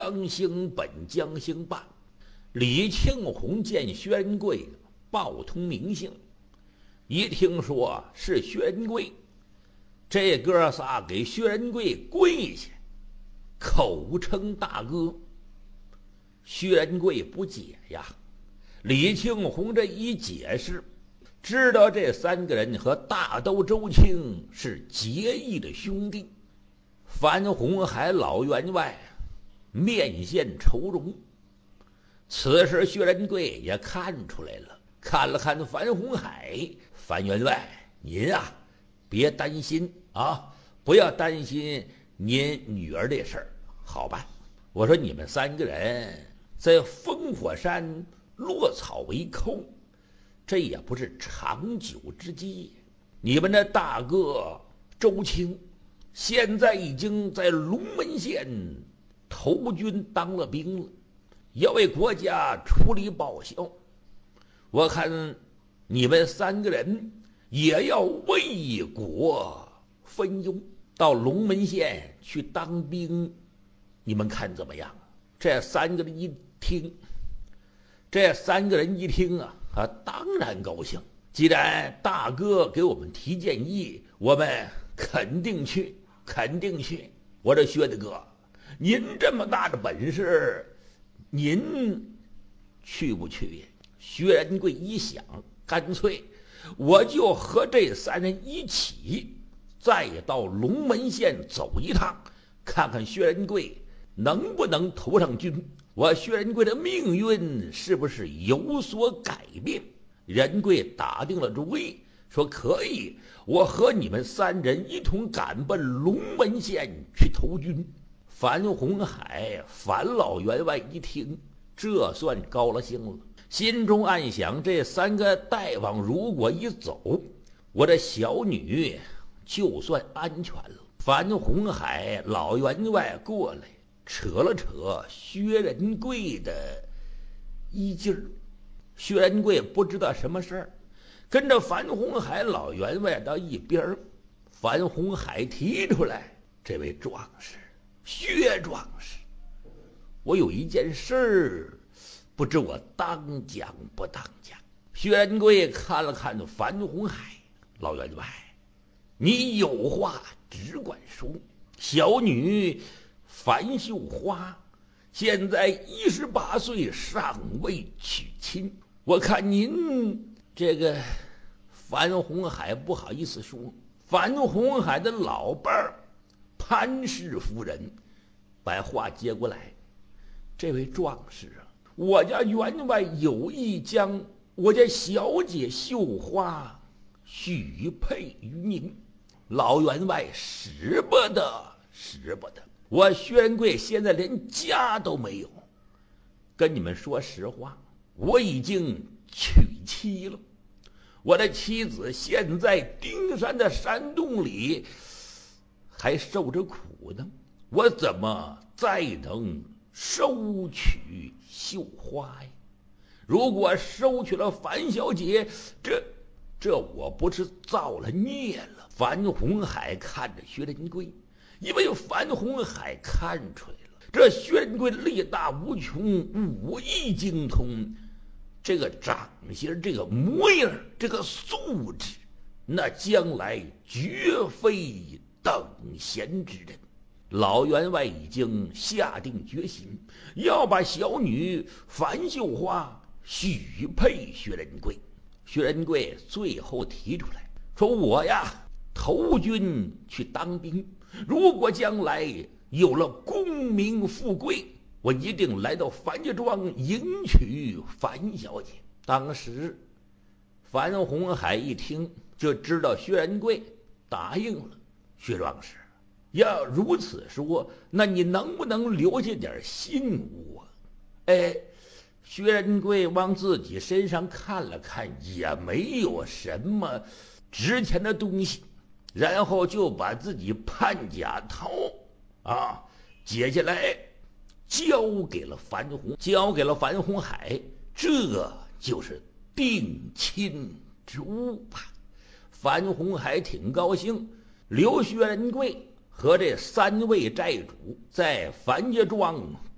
将兴本将兴罢。李庆红见薛仁贵报通名姓，一听说是薛仁贵，这哥仨给薛仁贵跪下，口称大哥。薛仁贵不解呀，李庆红这一解释，知道这三个人和大都周青是结义的兄弟。樊洪海老员外面现愁容，此时薛仁贵也看出来了，看了看樊洪海，樊员外，您啊，别担心啊，不要担心您女儿的事儿，好吧？我说你们三个人在烽火山落草为寇，这也不是长久之计。你们的大哥周青现在已经在龙门县投军当了兵了，要为国家出力报效。我看你们三个人也要为国分忧，到龙门县去当兵，你们看怎么样？这三个人一听啊，当然高兴。既然大哥给我们提建议，我们肯定去。我这薛大哥，您这么大的本事，您去不去？薛仁贵一想，干脆我就和这三人一起再到龙门县走一趟，看看薛仁贵能不能投上军，我薛仁贵的命运是不是有所改变。仁贵打定了主意，说可以，我和你们三人一同赶奔龙门县去投军。樊洪海樊老员外一听，这算高了兴了，心中暗想，这三个大王如果一走，我这小女就算安全了。樊洪海老员外过来扯了扯薛仁贵的衣襟儿，薛仁贵不知道什么事儿，跟着樊洪海老员外到一边。樊洪海提出来，这位壮士，薛壮士，我有一件事儿，不知我当讲不当讲。薛仁贵看了看樊洪海老员外，你有话只管说。小女樊秀花现在18岁，尚未娶亲，我看您这个樊洪海不好意思说。樊洪海的老伴儿潘氏夫人把话接过来，这位壮士啊，我家员外有意将我家小姐绣花许配于您。老员外使不得。我薛仁贵现在连家都没有，跟你们说实话，我已经娶妻了。我的妻子现在丁山的山洞里还受着苦呢，我怎么再能收取绣花呀？如果收取了樊小姐，这我不是造了孽了？樊洪海看着薛仁贵，因为樊洪海看出来了，这薛仁贵力大无穷，武艺精通，这个长相，这个模样，这个素质，那将来绝非等闲之人。老员外已经下定决心，要把小女樊秀花许配薛仁贵。薛仁贵最后提出来说，我呀投军去当兵，如果将来有了功名富贵，我一定来到樊家庄迎娶樊小姐。当时樊洪海一听就知道薛仁贵答应了。薛壮士，要如此说，那你能不能留下点信物啊？薛仁贵往自己身上看了看，也没有什么值钱的东西，然后就把自己判甲套解下来交给了樊洪海，这就是定亲之物吧。樊洪海挺高兴，刘薛仁贵和这3位寨主在樊家庄